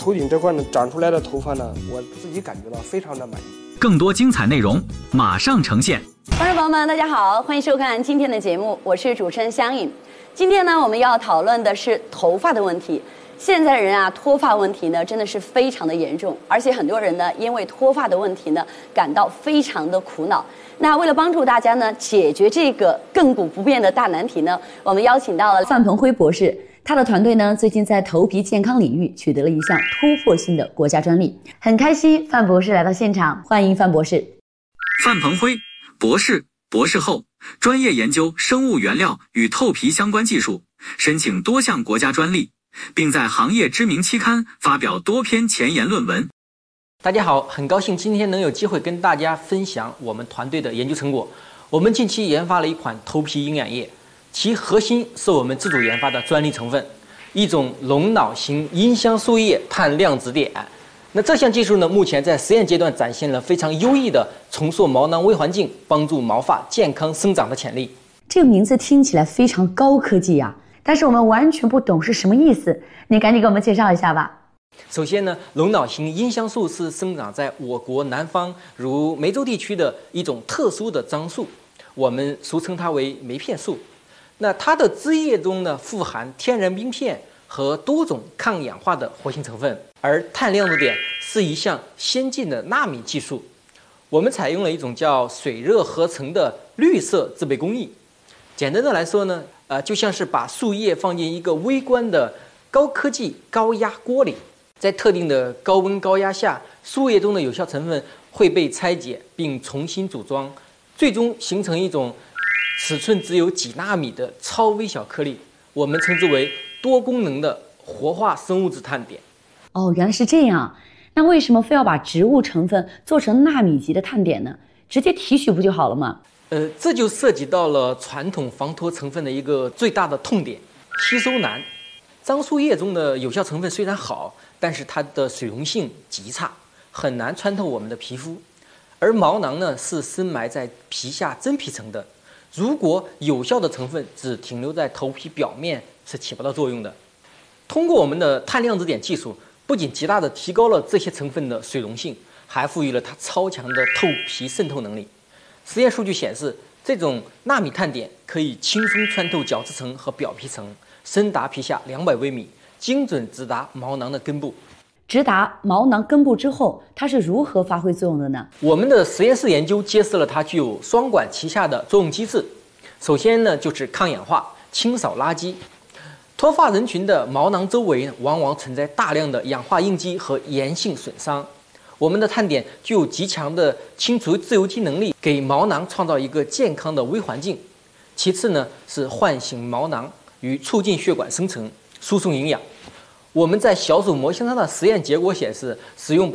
头顶这块呢长出来的头发呢，我自己感觉到非常的满意。 更多精彩内容马上呈现。 观众朋友们，大家好，欢迎收看今天的节目，我是主持人香颖。今天呢，我们要讨论的是头发的问题。现在的人啊，脱发问题呢真的是非常的严重，而且很多人呢因为脱发的问题呢感到非常的苦恼。那为了帮助大家呢解决这个亘古不变的大难题呢，我们邀请到了范鹏辉博士，他的团队呢最近在头皮健康领域取得了一项突破性的国家专利，很开心范博士来到现场，欢迎范博士。 范鹏辉博士、博士后，专业研究生物原料与透皮相关技术，申请多项国家专利，并在行业知名期刊发表多篇前沿论文。 大家好，很高兴今天能有机会跟大家分享我们团队的研究成果。我们近期研发了一款头皮营养液，其核心是我们自主研发的专利成分，一种龙脑型阴香素液碳量子碘。那这项技术呢，目前在实验阶段展现了非常优异的重塑毛囊微环境，帮助毛发健康生长的潜力。 这个名字听起来非常高科技啊，但是我们完全不懂是什么意思，你赶紧给我们介绍一下吧。 首先呢，龙脑型阴香素是生长在我国南方如梅州地区的一种特殊的樟树，我们俗称它为梅片树。那它的枝叶中呢富含天然冰片和多种抗氧化的活性成分，而碳量子碘是一项先进的纳米技术。我们采用了一种叫水热合成的绿色制备工艺。简单的来说呢，就像是把树叶放进一个微观的高科技高压锅里，在特定的高温高压下，树叶中的有效成分会被拆解并重新组装，最终形成一种尺寸只有几纳米的超微小颗粒，我们称之为多功能的活化生物质碳碘。 哦，原来是这样。那为什么非要把植物成分做成纳米级的碳碘呢？直接提取不就好了吗？ 这就涉及到了传统防脱成分的一个最大的痛点——吸收难。樟树叶中的有效成分虽然好，但是它的水溶性极差，很难穿透我们的皮肤。而毛囊呢，是深埋在皮下真皮层的，如果有效的成分只停留在头皮表面，是起不到作用的。通过我们的碳量子碘技术，不仅极大的提高了这些成分的水溶性，还赋予了它超强的透皮渗透能力。实验数据显示，这种纳米碳碘可以轻松穿透角质层和表皮层，深达皮下200微米，精准直达毛囊的根部。 直达毛囊根部之后，它是如何发挥作用的呢？ 我们的实验室研究揭示了它具有双管齐下的作用机制。首先呢，就是抗氧化、清扫垃圾。脱发人群的毛囊周围往往存在大量的氧化应激和炎性损伤。我们的碳碘具有极强的清除自由基能力，给毛囊创造一个健康的微环境。其次呢，是唤醒毛囊与促进血管生成、输送营养。我们在小鼠模型上的实验结果显示，使用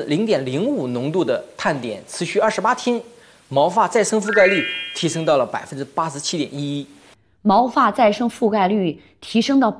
0.05%浓度的碳碘，持续28天，毛发再生覆盖率提升到了87.11%。 毛发再生覆盖率提升到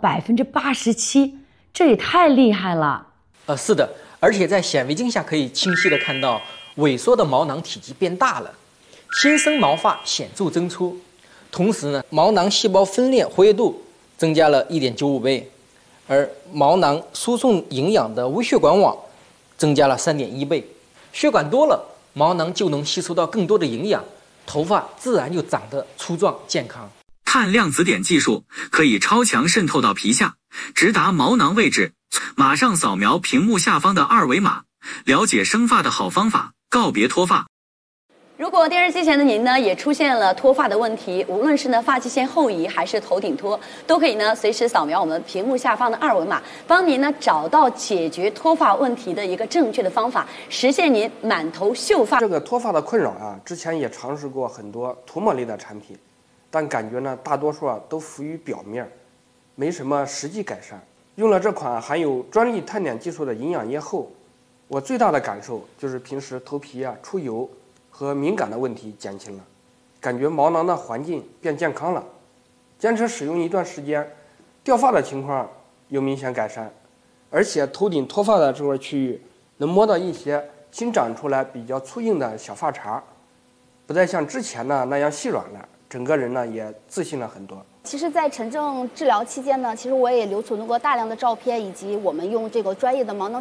87%，这也太厉害了。 是的，而且在显微镜下可以清晰地看到萎缩的毛囊体积变大了，新生毛发显著增粗。同时呢，毛囊细胞分裂活跃度增加了1.95倍，而毛囊输送营养的微血管网增加了3.1倍。血管多了，毛囊就能吸收到更多的营养，头发自然就长得粗壮健康。 碳量子碘技术可以超强渗透到皮下，直达毛囊位置。马上扫描屏幕下方的2维码，了解生发的好方法，告别脱发。 如果电视机前的您呢也出现了脱发的问题，无论是呢发际线后移还是头顶脱，都可以呢随时扫描我们屏幕下方的2维码，帮您呢找到解决脱发问题的一个正确的方法，实现您满头秀发。 这个脱发的困扰啊，之前也尝试过很多涂抹类的产品，但感觉呢大多数都浮于表面，没什么实际改善。用了这款含有专利碳碘技术的营养液后，我最大的感受就是平时头皮出油和敏感的问题减轻了，感觉毛囊的环境变健康了。坚持使用一段时间，掉发的情况有明显改善，而且头顶脱发的这块区域能摸到一些新长出来比较粗硬的小发茬，不再像之前那样细软了，整个人也自信了很多。 其实，在陈正治疗期间呢，其实我也留存过大量的照片，以及我们用这个专业的毛囊